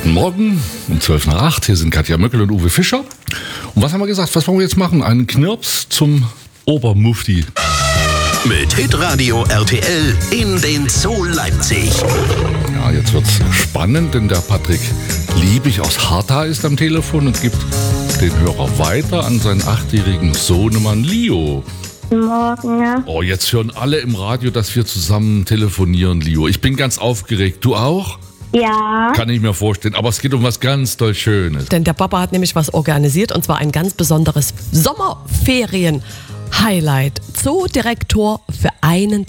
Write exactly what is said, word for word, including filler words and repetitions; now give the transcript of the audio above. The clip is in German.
Guten Morgen, um zwölf nach acht. Hier sind Katja Möckel und Uwe Fischer. Und was haben wir gesagt? Was wollen wir jetzt machen? Einen Knirps zum Obermufti. Mit Hitradio R T L in den Zoo Leipzig. Ja, jetzt wird's spannend, denn der Patrick Liebig aus Harta ist am Telefon und gibt den Hörer weiter an seinen achtjährigen Sohnemann Leo. Guten Morgen, ja. Oh, jetzt hören alle im Radio, dass wir zusammen telefonieren, Leo. Ich bin ganz aufgeregt. Du auch? Ja. Kann ich mir vorstellen. Aber es geht um was ganz toll Schönes. Denn der Papa hat nämlich was organisiert, und zwar ein ganz besonderes Sommerferien-Highlight. Zoodirektor für einen